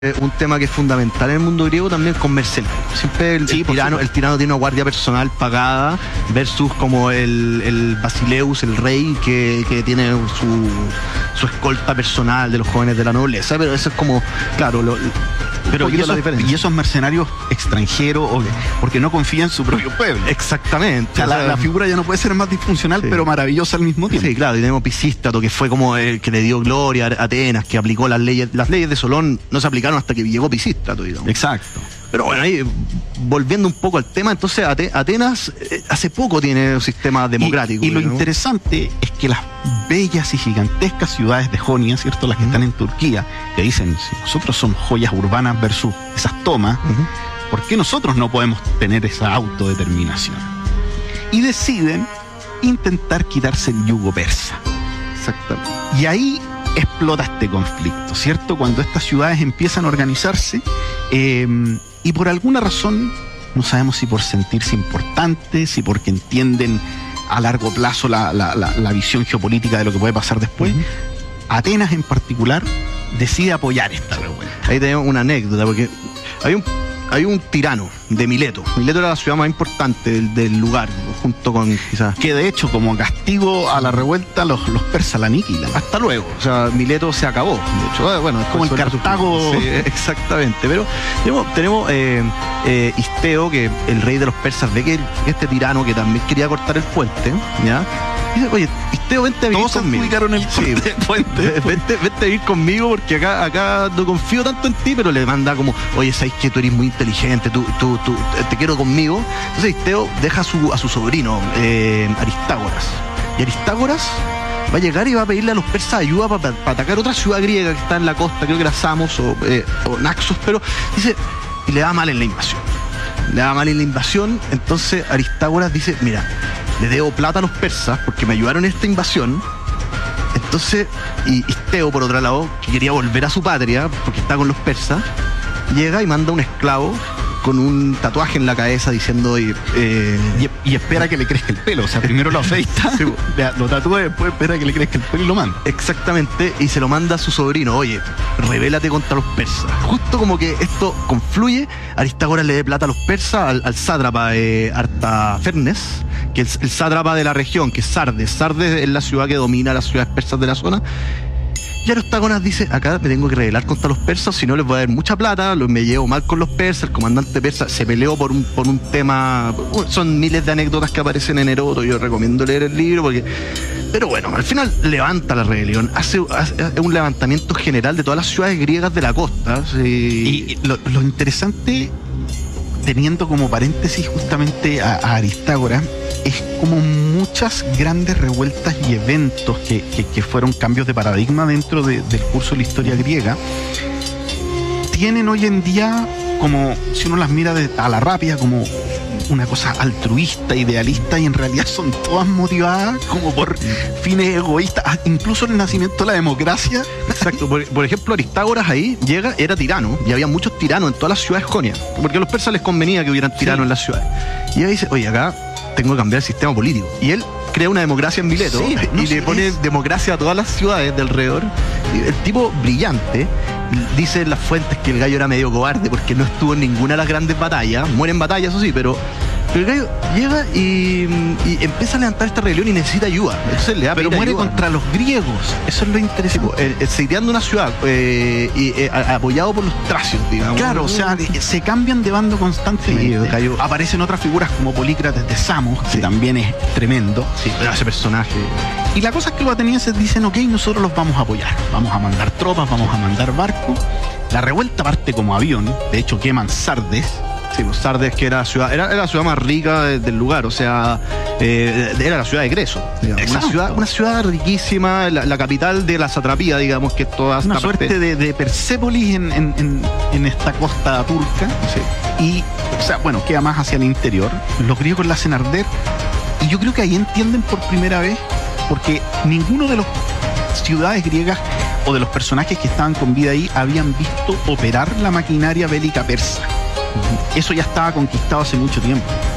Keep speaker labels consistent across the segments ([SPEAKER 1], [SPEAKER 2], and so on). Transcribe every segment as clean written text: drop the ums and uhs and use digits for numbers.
[SPEAKER 1] un tema que es fundamental en el mundo griego también con mercenarios. Siempre el tirano tiene una guardia personal pagada versus como el Basileus, el rey, que tiene su escolta personal de los jóvenes de la nobleza. Pero eso es como, claro,
[SPEAKER 2] y esos mercenarios extranjeros, porque no confían en su propio pueblo.
[SPEAKER 1] Exactamente.
[SPEAKER 2] O sea, la figura ya no puede ser más disfuncional, pero maravillosa al mismo tiempo.
[SPEAKER 1] Sí, claro, y tenemos Pisístrato, que fue como el que le dio gloria a Atenas, que aplicó las leyes de Solón, no se aplicaron hasta que llegó Pisístrato, digamos.
[SPEAKER 2] Exacto.
[SPEAKER 1] Pero bueno, ahí volviendo un poco al tema, entonces Atenas hace poco tiene un sistema democrático.
[SPEAKER 2] Y lo interesante es que las bellas y gigantescas ciudades de Jonia, ¿cierto? Las que están en Turquía, que dicen, si nosotros somos joyas urbanas versus esas tomas, ¿por qué nosotros no podemos tener esa autodeterminación? Y deciden intentar quitarse el yugo persa.
[SPEAKER 1] Exactamente.
[SPEAKER 2] Y ahí explota este conflicto, ¿cierto? Cuando estas ciudades empiezan a organizarse y por alguna razón, no sabemos si por sentirse importantes, si porque entienden a largo plazo la visión geopolítica de lo que puede pasar después, Atenas en particular decide apoyar esta revuelta.
[SPEAKER 1] Ahí tenemos una anécdota, porque hay un tirano de Mileto. Mileto era la ciudad más importante del lugar, junto con quizás...
[SPEAKER 2] Que de hecho, como castigo a la revuelta, los persas la aniquilan.
[SPEAKER 1] Hasta luego. O sea, Mileto se acabó. De hecho, bueno,
[SPEAKER 2] como el Cartago...
[SPEAKER 1] Sí, exactamente. Pero tenemos Isteo, que el rey de los persas, ve que este tirano que también quería cortar el puente, ¿ya? Dice, oye, Isteo, vente a vivir conmigo.
[SPEAKER 2] Todos el puente.
[SPEAKER 1] Vente a vivir conmigo porque acá no confío tanto en ti, pero le manda como, oye, sabes que tú eres muy inteligente, tú te quiero conmigo. Entonces Isteo deja a su sobrino, Aristágoras. Y Aristágoras va a llegar y va a pedirle a los persas ayuda para atacar otra ciudad griega que está en la costa, creo que era Samos o Naxos, pero dice, y le da mal en la invasión. Entonces Aristágoras dice, mira, le debo plata a los persas porque me ayudaron en esta invasión. Entonces, y Isteo, por otro lado, que quería volver a su patria porque está con los persas, llega y manda un esclavo con un tatuaje en la cabeza diciendo y
[SPEAKER 2] espera que le crezca el pelo. O sea, primero lo afeita, sí, lo tatúa, después espera que le crezca el pelo y lo manda.
[SPEAKER 1] Exactamente, y se lo manda a su sobrino. Oye, rebélate contra los persas. Justo como que esto confluye, Aristágoras le dé plata a los persas, al sátrapa Artafernes, que es el sátrapa de la región, que es Sardes. Sardes es la ciudad que domina las ciudades persas de la zona. Y Aristágoras dice, acá me tengo que rebelar contra los persas, si no les voy a dar mucha plata, me llevo mal con los persas, el comandante persa se peleó por un tema, son miles de anécdotas que aparecen en Heródoto, yo recomiendo leer el libro, pero bueno, al final levanta la rebelión, hace un levantamiento general de todas las ciudades griegas de la costa.
[SPEAKER 2] Y lo interesante, teniendo como paréntesis justamente a Aristágoras, es como muchas grandes revueltas y eventos que fueron cambios de paradigma dentro del curso de la historia griega, tienen hoy en día, como si uno las mira a la rápida, como una cosa altruista, idealista, y en realidad son todas motivadas como por fines egoístas, incluso el nacimiento de la democracia.
[SPEAKER 1] Exacto, por ejemplo, Aristágoras ahí llega, era tirano, y había muchos tiranos en todas las ciudades jonias, porque a los persas les convenía que hubieran tiranos en las ciudades. Y ella dice, oye, acá tengo que cambiar el sistema político. Y él crea una democracia en Mileto, y le pone democracia a todas las ciudades de alrededor. El tipo brillante, dice en las fuentes que el gallo era medio cobarde porque no estuvo en ninguna de las grandes batallas, muere en batallas, eso sí, pero el gallo llega y empieza a levantar esta rebelión y necesita ayuda. Entonces le da
[SPEAKER 2] pero muere ayuda contra los griegos, eso es lo interesante.
[SPEAKER 1] Sitiando una ciudad apoyado por los tracios, digamos.
[SPEAKER 2] Claro, o sea, se cambian de bando constantemente.
[SPEAKER 1] Sí,
[SPEAKER 2] aparecen otras figuras como Polícrates de Samos, que también es tremendo.
[SPEAKER 1] Sí, pero ese personaje.
[SPEAKER 2] Y la cosa es que los atenienses dicen, ok, nosotros los vamos a apoyar, vamos a mandar tropas, vamos a mandar barcos. La revuelta parte como avión, de hecho queman Sardes.
[SPEAKER 1] Sí, pues Sardes, que era la ciudad más rica del lugar, o sea, era la ciudad de Creso, una ciudad riquísima, la capital de la satrapía, digamos, que es toda
[SPEAKER 2] una suerte de Persépolis en esta costa turca.
[SPEAKER 1] Sí.
[SPEAKER 2] Y, o sea, bueno, queda más hacia el interior. Los griegos la hacen arder, y yo creo que ahí entienden por primera vez, porque ninguno de las ciudades griegas o de los personajes que estaban con vida ahí habían visto operar la maquinaria bélica persa. Eso ya estaba conquistado hace mucho tiempo.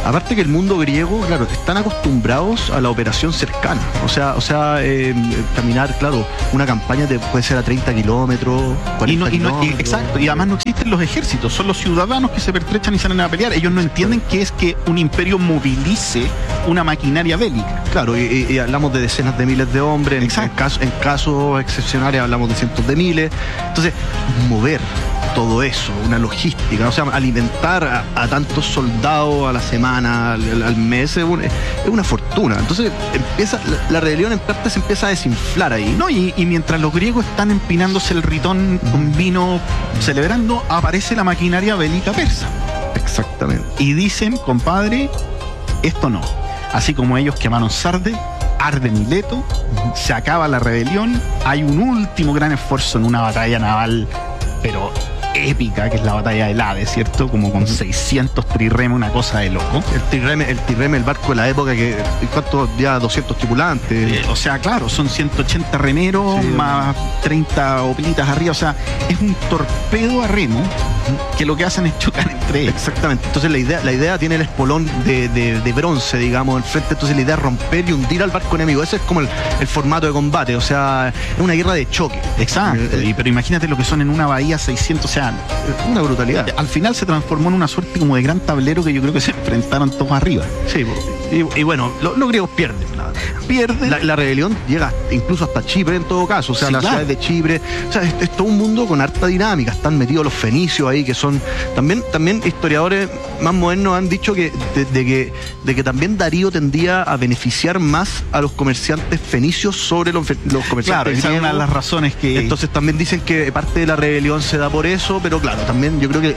[SPEAKER 1] Aparte que el mundo griego, claro, están acostumbrados a la operación cercana. O sea, caminar, claro, una campaña puede ser a 30 kilómetros, 40 kilómetros.
[SPEAKER 2] Exacto, y además no existen los ejércitos, son los ciudadanos que se pertrechan y salen a pelear. Ellos no entienden qué es que un imperio movilice una maquinaria bélica.
[SPEAKER 1] Claro, y hablamos de decenas de miles de hombres, en casos excepcionales hablamos de cientos de miles. Entonces, mover todo eso, una logística, o sea, alimentar a tantos soldados a la semana, al mes, es una fortuna. Entonces la rebelión en parte se empieza a desinflar ahí.
[SPEAKER 2] No, y mientras los griegos están empinándose el ritón con vino, celebrando, aparece la maquinaria bélica persa.
[SPEAKER 1] Exactamente.
[SPEAKER 2] Y dicen, compadre, esto no. Así como ellos quemaron Sardes, arde Mileto, se acaba la rebelión, hay un último gran esfuerzo en una batalla naval, pero épica, que es la batalla del Hades, ¿cierto? Como con 600 trirremes, una cosa de loco.
[SPEAKER 1] El trirreme, el barco de la época, que ¿cuántos? Ya 200 tripulantes.
[SPEAKER 2] O sea, claro, son 180 remeros, sí, más 30 opilitas arriba, o sea, es un torpedo a remo que lo que hacen es chocar entre ellos.
[SPEAKER 1] Exactamente. Entonces la idea tiene el espolón de bronce, digamos, enfrente. Entonces la idea es romper y hundir al barco enemigo. Ese es como el formato de combate. O sea, es una guerra de choque.
[SPEAKER 2] Exacto. Pero imagínate lo que son en una bahía 600, o sea,
[SPEAKER 1] una brutalidad.
[SPEAKER 2] Al final se transformó en una suerte como de gran tablero que yo creo que se enfrentaron todos arriba.
[SPEAKER 1] Sí, y bueno, los griegos pierden. La rebelión llega incluso hasta Chipre en todo caso. O sea, sí, las ciudades de Chipre. O sea, es todo un mundo con harta dinámica. Están metidos los fenicios ahí, que son también historiadores más modernos han dicho de que también Darío tendía a beneficiar más a los comerciantes fenicios sobre los comerciantes.
[SPEAKER 2] Claro, esa es una de las razones que...
[SPEAKER 1] Entonces también dicen que parte de la rebelión se da por eso, pero claro, también yo creo que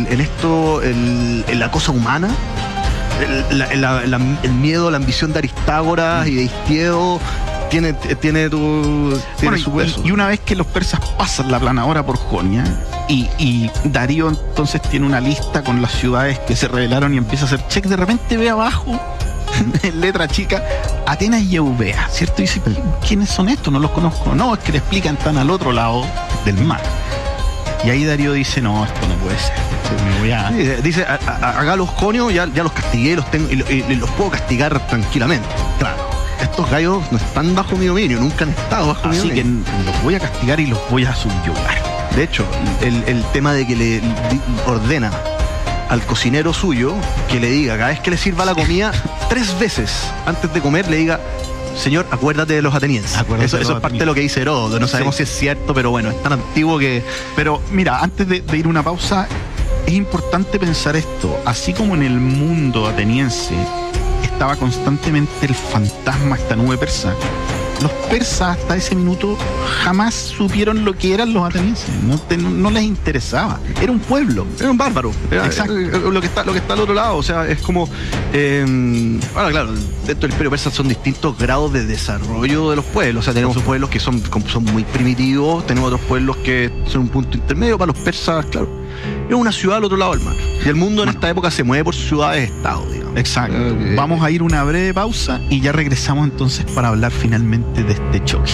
[SPEAKER 1] en la cosa humana, el miedo, la ambición de Aristágoras y de Histiedo tiene su peso.
[SPEAKER 2] Y una vez que los persas pasan la planadora por Jonia, y Darío entonces tiene una lista con las ciudades que se rebelaron y empieza a hacer check, de repente ve abajo, en letra chica, Atenas y Eubea, ¿cierto? Y dice, ¿quiénes son estos? No los conozco. No, es que le explican, están al otro lado del mar. Y ahí Darío dice, no, esto no puede ser. Me voy a...
[SPEAKER 1] Dice, acá los jonios ya los castigué, los tengo y los puedo castigar tranquilamente.
[SPEAKER 2] Claro.
[SPEAKER 1] Estos gallos no están bajo mi dominio, nunca han estado bajo mi dominio.
[SPEAKER 2] Así que los voy a castigar y los voy a subyugar.
[SPEAKER 1] De hecho, el tema de que le ordena al cocinero suyo que le diga, cada vez que le sirva la comida, 3 veces antes de comer le diga, señor, acuérdate de los atenienses. Eso es parte de lo que dice Heródoto. No sabemos si es cierto, pero bueno, es tan antiguo que...
[SPEAKER 2] Pero mira, antes de ir a una pausa, es importante pensar esto. Así como en el mundo ateniense estaba constantemente el fantasma, esta nube persa, los persas hasta ese minuto jamás supieron lo que eran los atenienses. No les interesaba. Era un pueblo.
[SPEAKER 1] Era un bárbaro.
[SPEAKER 2] Exacto.
[SPEAKER 1] Lo que está al otro lado. O sea, es como... ahora, claro, dentro del imperio persa son distintos grados de desarrollo de los pueblos. O sea, tenemos pueblos que son muy primitivos, tenemos otros pueblos que son un punto intermedio. Para los persas, claro, es una ciudad al otro lado del mar. Y el mundo en esta época se mueve por ciudades-estado, digamos.
[SPEAKER 2] Exacto. Vamos a ir una breve pausa y ya regresamos entonces para hablar finalmente de este choque.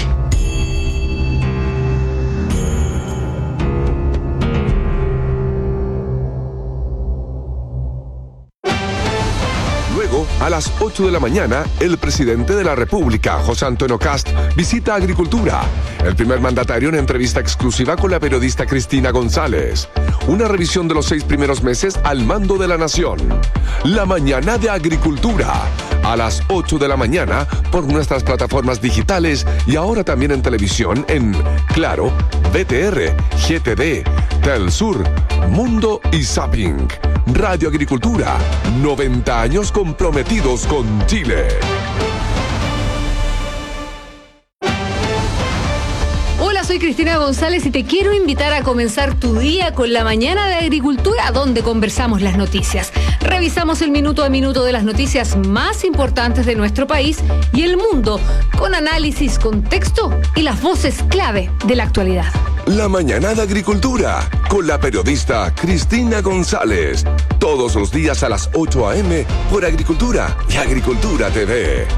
[SPEAKER 3] A las 8 de la mañana, el presidente de la República, José Antonio Kast, visita Agricultura. El primer mandatario en entrevista exclusiva con la periodista Cristina González. Una revisión de los 6 primeros meses al mando de la nación. La mañana de Agricultura. A las 8 de la mañana por nuestras plataformas digitales y ahora también en televisión en Claro, BTR, GTD, Telsur, Mundo y Zapping. Radio Agricultura, 90 años comprometidos con Chile.
[SPEAKER 4] Hola, soy Cristina González y te quiero invitar a comenzar tu día con la mañana de Agricultura, donde conversamos las noticias. Revisamos el minuto a minuto de las noticias más importantes de nuestro país y el mundo, con análisis, contexto y las voces clave de la actualidad.
[SPEAKER 3] La mañana de Agricultura, con la periodista Cristina González. Todos los días a las 8 a.m. por Agricultura y Agricultura TV.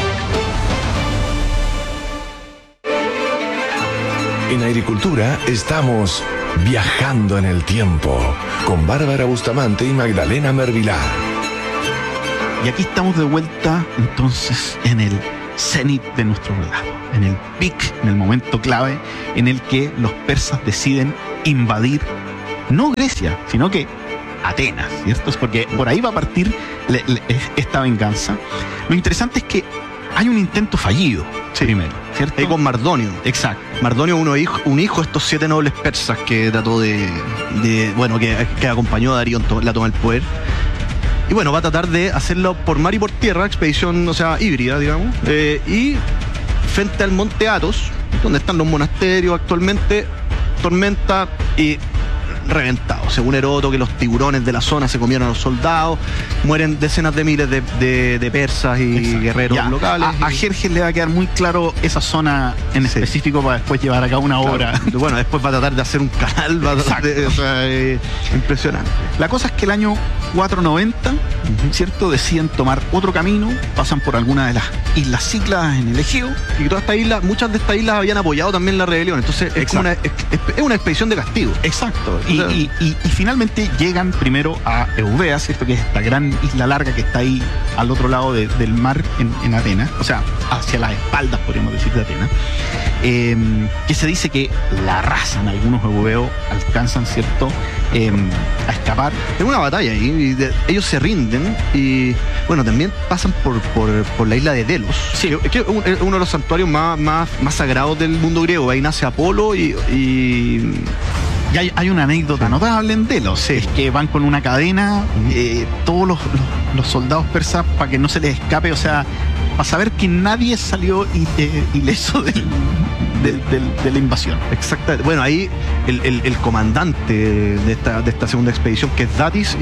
[SPEAKER 3] En Agricultura estamos viajando en el tiempo con Bárbara Bustamante y Magdalena Mervilar.
[SPEAKER 2] Y aquí estamos de vuelta entonces en el cenit de nuestro relato, en el pic, en el momento clave en el que los persas deciden invadir no Grecia, sino que Atenas, ¿cierto? Es porque por ahí va a partir esta venganza. Lo interesante es que hay un intento fallido, primero, ¿cierto?
[SPEAKER 1] Ahí con Mardonio.
[SPEAKER 2] Exacto.
[SPEAKER 1] Mardonio, un hijo de estos 7 nobles persas que trató que acompañó a Darío en la toma del poder. Y bueno, va a tratar de hacerlo por mar y por tierra, expedición, híbrida, digamos. Y frente al monte Athos, donde están los monasterios actualmente, tormenta y reventado. Según Heródoto, que los tiburones de la zona se comieron a los soldados, mueren decenas de miles de persas y guerreros locales.
[SPEAKER 2] A Jerjes le va a quedar muy claro esa zona en específico para después llevar a cabo una obra.
[SPEAKER 1] Bueno, después va a tratar de hacer un canal, impresionante.
[SPEAKER 2] La cosa es que el año 490, ¿cierto? Deciden tomar otro camino, pasan por algunas de las islas Cícladas en el Egeo.
[SPEAKER 1] Y todas estas islas, muchas de estas islas habían apoyado también la rebelión. Entonces es una expedición de castigo.
[SPEAKER 2] Exacto. Y finalmente llegan primero a Eubea, ¿cierto? Que es esta gran isla larga que está ahí al otro lado del mar en Atenas, o sea, hacia las espaldas, podríamos decir, de Atenas, que se dice que la arrasan algunos eubeos, alcanzan, ¿cierto?, a escapar.
[SPEAKER 1] Es una batalla ahí, ellos se rinden y, bueno, también pasan por la isla de Delos, que es uno de los santuarios más sagrados del mundo griego. Ahí nace Apolo y
[SPEAKER 2] hay una anécdota notable en Delos, es que van con una cadena, todos los soldados persas, para que no se les escape, o sea, para saber que nadie salió ileso de la invasión.
[SPEAKER 1] Exactamente. Bueno, ahí el comandante de esta segunda expedición, que es Datis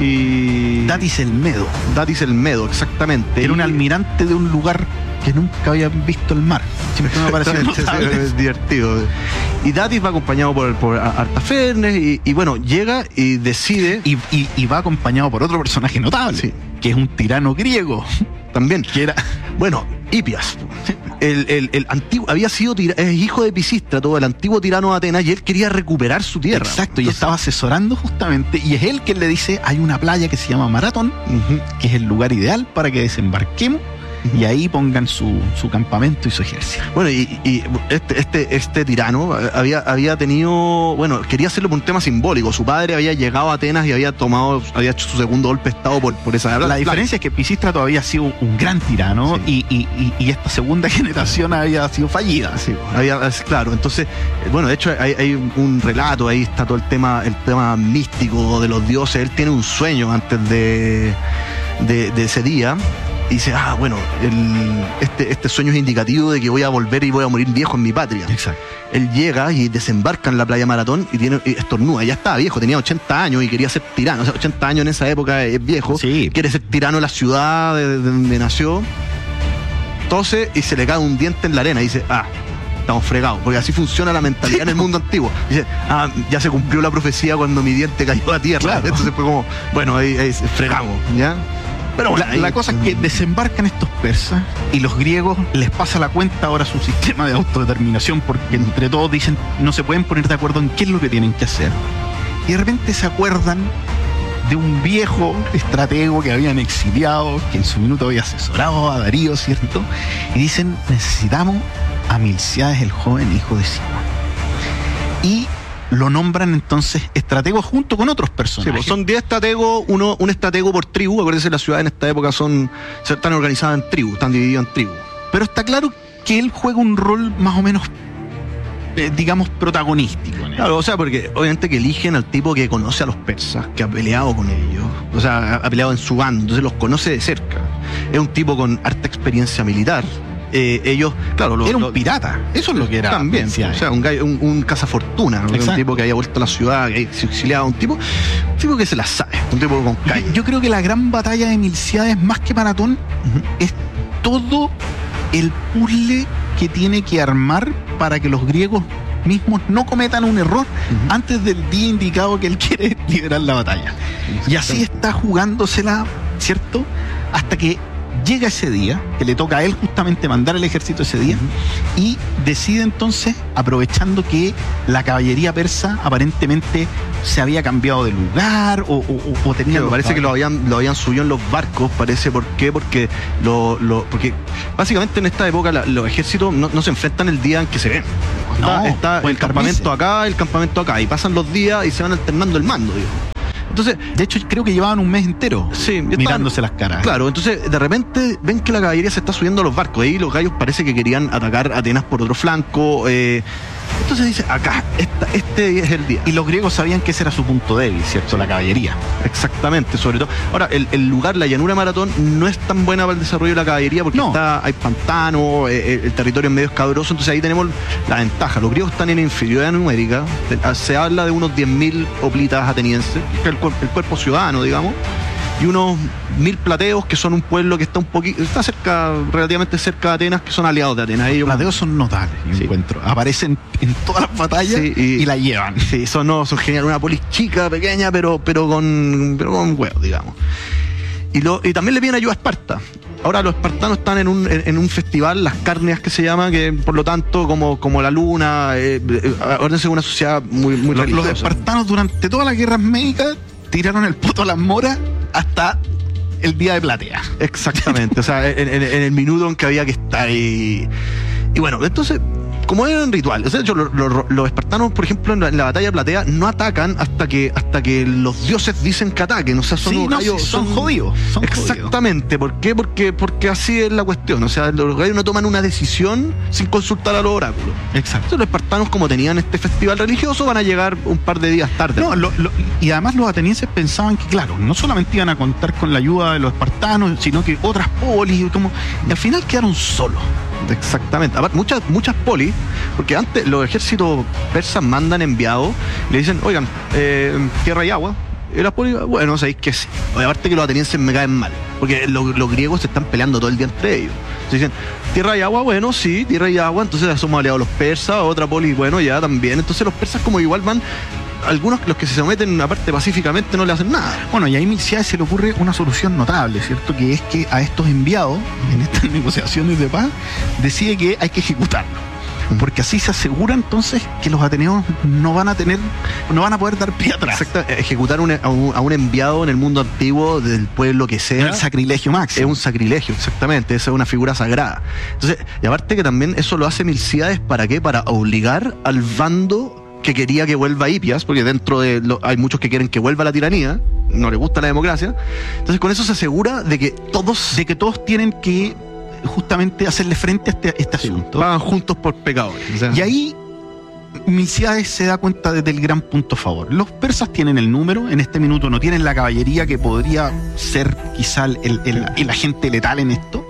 [SPEAKER 1] el Medo, exactamente.
[SPEAKER 2] Era un almirante de un lugar que nunca habían visto el mar. Siempre me pareció
[SPEAKER 1] es divertido. Y Datis va acompañado por Artafernes y bueno, llega y decide.
[SPEAKER 2] Y va acompañado por otro personaje notable, que es un tirano griego.
[SPEAKER 1] También.
[SPEAKER 2] Que era,
[SPEAKER 1] bueno, Hipias. El antiguo había sido es hijo de Pisístrato, el antiguo tirano de Atenas, y él quería recuperar su tierra.
[SPEAKER 2] Exacto, y estaba asesorando justamente, y es él quien le dice: hay una playa que se llama Maratón, que es el lugar ideal para que desembarquemos y ahí pongan su campamento y su ejército.
[SPEAKER 1] Bueno, y este tirano había tenido, bueno, quería hacerlo por un tema simbólico. Su padre había llegado a Atenas y había hecho su segundo golpe de estado por esa.
[SPEAKER 2] La diferencia es que Pisístrato había sido un gran tirano, y esta segunda generación había sido fallida.
[SPEAKER 1] Sí, claro. Entonces, bueno, de hecho hay un relato, ahí está todo el tema místico de los dioses. Él tiene un sueño antes de ese día. Y dice, bueno, este sueño es indicativo de que voy a volver y voy a morir viejo en mi patria.
[SPEAKER 2] Exacto.
[SPEAKER 1] Él llega y desembarca en la playa Maratón y estornuda. Ya estaba viejo, tenía 80 años y quería ser tirano. O sea, 80 años en esa época es viejo.
[SPEAKER 2] Sí.
[SPEAKER 1] Quiere ser tirano de la ciudad de donde nació. Tose y se le cae un diente en la arena y dice, estamos fregados, porque así funciona la mentalidad en el mundo antiguo. Dice, ya se cumplió la profecía cuando mi diente cayó a tierra.
[SPEAKER 2] Claro.
[SPEAKER 1] Entonces fue como, bueno, ahí fregamos, ¿ya?
[SPEAKER 2] Pero bueno, la cosa es que desembarcan estos persas y los griegos les pasa la cuenta ahora su sistema de autodeterminación, porque entre todos dicen, no se pueden poner de acuerdo en qué es lo que tienen que hacer. Y de repente se acuerdan de un viejo estratego que habían exiliado, que en su minuto había asesorado a Darío, ¿cierto? Y dicen, necesitamos a Milcíades, el joven hijo de Simón. Y lo nombran entonces estratego junto con otros personajes.
[SPEAKER 1] Sí, pues son 10 estrategos, un estratego por tribu. Acuérdense, las ciudades en esta época están organizadas en tribus, están divididas en tribus.
[SPEAKER 2] Pero está claro que él juega un rol más o menos, digamos, protagonístico.
[SPEAKER 1] Claro, o sea, porque obviamente que eligen al tipo que conoce a los persas, que ha peleado con ellos, o sea, ha peleado en su bando, entonces los conoce de cerca. Es un tipo con harta experiencia militar. Ellos, claro,
[SPEAKER 2] era un pirata, eso es lo que era
[SPEAKER 1] también, o sea, un cazafortuna, un tipo que había vuelto a la ciudad, que se exiliaba, un tipo que se la sabe, un tipo con calle.
[SPEAKER 2] Yo creo que la gran batalla de Milcíades, más que Maratón, es todo el puzzle que tiene que armar para que los griegos mismos no cometan un error antes del día indicado que él quiere liberar la batalla. Y así está jugándosela, ¿cierto? Hasta que llega ese día, que le toca a él justamente mandar el ejército ese día, y decide entonces, aprovechando que la caballería persa aparentemente se había cambiado de lugar o tenía...
[SPEAKER 1] Claro, parece que lo habían subido en los barcos, parece. ¿Por qué? Porque porque básicamente en esta época los ejércitos no se enfrentan el día en que se ven. Está el campamento acá, el campamento acá, y pasan los días y se van alternando el mando, digo. Entonces,
[SPEAKER 2] de hecho, creo que llevaban un mes entero mirándose las caras.
[SPEAKER 1] Claro, entonces de repente ven que la caballería se está subiendo a los barcos. Ahí los gallos parece que querían atacar a Atenas por otro flanco. Entonces dice, acá, este es el día.
[SPEAKER 2] Y los griegos sabían que ese era su punto débil, ¿cierto? La caballería.
[SPEAKER 1] Exactamente, sobre todo. Ahora, el lugar, la llanura de Maratón, no es tan buena para el desarrollo de la caballería porque hay pantano, el territorio es medio escabroso, entonces ahí tenemos la ventaja. Los griegos están en inferioridad numérica. Se habla de unos 10.000 hoplitas atenienses, que es el cuerpo ciudadano, digamos, y unos 1.000 plateos, que son un pueblo que está relativamente cerca de Atenas, que son aliados de Atenas.
[SPEAKER 2] Los plateos son notables, yo encuentro. Aparecen en todas las batallas y la llevan.
[SPEAKER 1] Sí, son geniales. Una polis chica, pequeña, pero con huevos, digamos. Y también le piden ayuda a Esparta. Ahora los espartanos están en un festival, las Cárneas que se llama, que por lo tanto, como la luna, ahora es una sociedad muy religiosa.
[SPEAKER 2] Los espartanos durante todas las guerras médicas tiraron el poto a las moras hasta el día de Platea.
[SPEAKER 1] Exactamente, o sea, en el minuto en que había que estar. Y bueno, entonces, como era un ritual, o sea, los espartanos, por ejemplo, en la batalla de Platea, no atacan hasta que los dioses dicen que ataquen. O sea,
[SPEAKER 2] son jodidos.
[SPEAKER 1] Exactamente. ¿Por qué? Porque así es la cuestión. O sea, los gallos no toman una decisión sin consultar a los oráculos.
[SPEAKER 2] Exacto.
[SPEAKER 1] Entonces, los espartanos, como tenían este festival religioso, van a llegar un par de días tarde.
[SPEAKER 2] Y además los atenienses pensaban que, claro, no solamente iban a contar con la ayuda de los espartanos, sino que otras polis, y al final quedaron solos.
[SPEAKER 1] Exactamente. Aparte, muchas polis, porque antes los ejércitos persas mandan enviados, le dicen, oigan, tierra y agua. Y las polis, bueno, sabéis que sí. Aparte que los atenienses me caen mal, porque los griegos se están peleando todo el día entre ellos. Entonces dicen, tierra y agua, bueno, sí, tierra y agua, entonces somos aliados los persas, otra poli, bueno, ya también. Entonces los persas como igual van, algunos los que se someten aparte pacíficamente no le hacen nada.
[SPEAKER 2] Bueno, y a Milcíades se le ocurre una solución notable, ¿cierto? Que es que a estos enviados, en estas negociaciones de paz, decide que hay que ejecutarlos. Porque así se asegura entonces que los ateneos no van a poder dar pie atrás.
[SPEAKER 1] Exacto. Ejecutar a un enviado en el mundo antiguo del pueblo que sea.
[SPEAKER 2] Es un sacrilegio máximo.
[SPEAKER 1] Es un sacrilegio, exactamente. Esa es una figura sagrada. Entonces, y aparte que también eso lo hace Milcíades, ¿para qué? Para obligar al bando que quería que vuelva Hipias, porque dentro hay muchos que quieren que vuelva la tiranía, no les gusta la democracia. Entonces con eso se asegura de que todos
[SPEAKER 2] tienen que justamente hacerle frente a este asunto.
[SPEAKER 1] Pagan juntos por pecadores. O sea.
[SPEAKER 2] Y ahí Milcíades se da cuenta del gran punto a favor. Los persas tienen el número, en este minuto no tienen la caballería que podría ser quizá el agente letal en esto.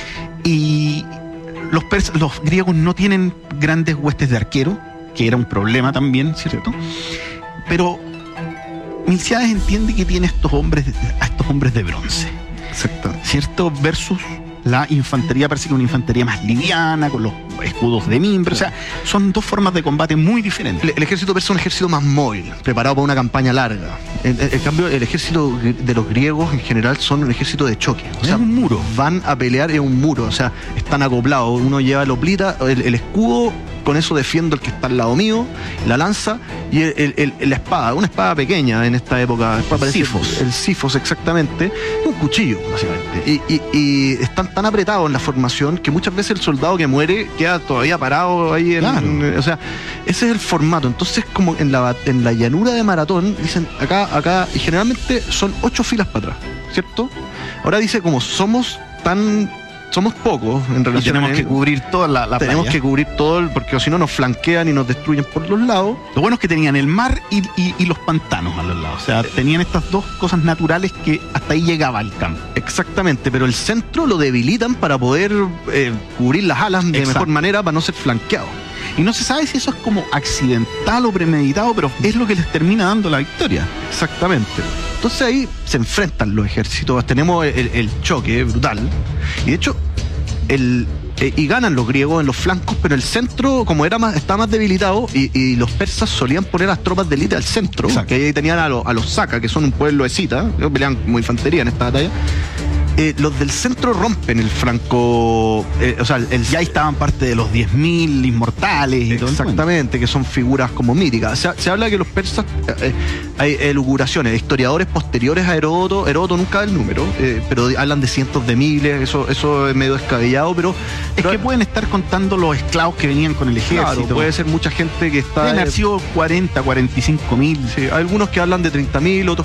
[SPEAKER 2] Y los griegos no tienen grandes huestes de arqueros, que era un problema también, ¿cierto? Pero Milcíades entiende que tiene a estos hombres de bronce.
[SPEAKER 1] Exacto.
[SPEAKER 2] ¿Cierto? Versus la infantería, parece que una infantería más liviana, con los escudos de mimbre. O sea, son dos formas de combate muy diferentes.
[SPEAKER 1] El ejército persa es un ejército más móvil, preparado para una campaña larga. En cambio, el ejército de los griegos en general son un ejército de choque. O sea,
[SPEAKER 2] es un muro.
[SPEAKER 1] Van a pelear en un muro, o sea, están acoplados. Uno lleva el hoplita, el escudo, con eso defiendo el que está al lado mío, la lanza y la espada, una espada pequeña en esta época.
[SPEAKER 2] Sifos.
[SPEAKER 1] El sifos, exactamente. Un cuchillo, básicamente. Y están tan apretados en la formación que muchas veces el soldado que muere queda todavía parado ahí. O sea, ese es el formato. Entonces, como en la llanura de Maratón, dicen acá, y generalmente son 8 filas para atrás, ¿cierto? Ahora dice, como somos pocos en relación.
[SPEAKER 2] Tenemos que cubrir toda la
[SPEAKER 1] Tenemos
[SPEAKER 2] playa.
[SPEAKER 1] que cubrir todo, porque si no nos flanquean y nos destruyen por los lados.
[SPEAKER 2] Lo bueno es que tenían el mar y los pantanos a los lados. O sea, tenían estas dos cosas naturales que hasta ahí llegaba el campo.
[SPEAKER 1] Exactamente, pero el centro lo debilitan para poder cubrir las alas de mejor manera, para no ser flanqueado.
[SPEAKER 2] Y no se sabe si eso es como accidental o premeditado, pero es lo que les termina dando la victoria.
[SPEAKER 1] Exactamente. Entonces ahí se enfrentan los ejércitos, tenemos el choque brutal, y de hecho y ganan los griegos en los flancos, pero el centro, como estaba más debilitado, y los persas solían poner las tropas de élite al centro. Exacto. Que ahí tenían a los saka, que son un pueblo escita, que pelean como infantería en esta batalla. los del centro rompen el franco, o sea,
[SPEAKER 2] Ya estaban parte de los 10.000 inmortales y todo.
[SPEAKER 1] exactamente, que son figuras como míticas. Se habla que los persas, hay elucubraciones, historiadores posteriores a Heródoto nunca da el número, pero hablan de cientos de miles, eso es medio descabellado, pero
[SPEAKER 2] que pueden estar contando los esclavos que venían con el ejército.
[SPEAKER 1] claro, puede ser mucha gente que está...
[SPEAKER 2] Pueden haber sido 40, 45.000.
[SPEAKER 1] Sí, hay algunos que hablan de 30.000, otros